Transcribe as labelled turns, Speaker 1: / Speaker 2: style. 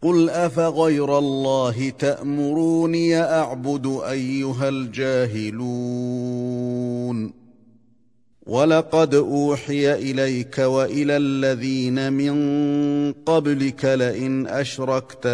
Speaker 1: قل أفغير الله تأمروني أعبد أيها الجاهلون ولقد أوحي إليك وإلى الذين من قبلك لئن أشركت